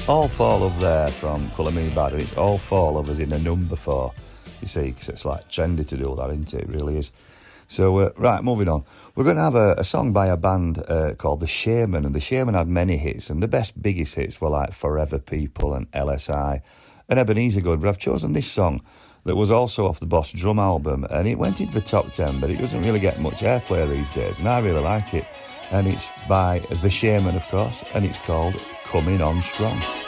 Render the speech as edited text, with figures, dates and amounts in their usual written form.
All For Love there from Colour Me Bad, and it's All For Love as in a number 4, you see, because it's like trendy to do that, isn't it? It really is. So, right, moving on. We're going to have a song by a band called The Shamen, and The Shamen had many hits, and the biggest hits were like Forever People and LSI and Ebenezer Good, but I've chosen this song that was also off the Boss Drum album, and it went into the top 10, but it doesn't really get much airplay these days, and I really like it. And it's by The Shamen, of course, and it's called Coming On Strong.